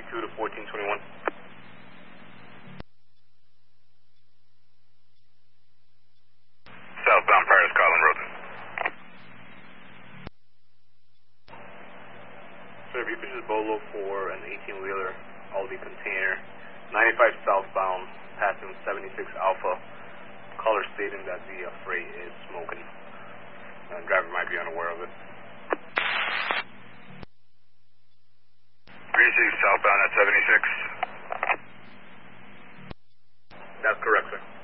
32 to 1421. Southbound Paris, Colin Rosen. Sir, if you could just bolo for an 18-wheeler, Aldi container, 95 southbound, passing 76 Alpha, caller stating that the freight is smoking. Driver might be unaware of it. 36 southbound at 76. That's correct, sir.